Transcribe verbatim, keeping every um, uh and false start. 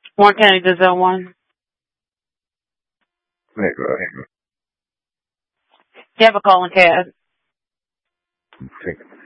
Warren County to zone one. Hey, go ahead. You have a calling, Cat. Take it.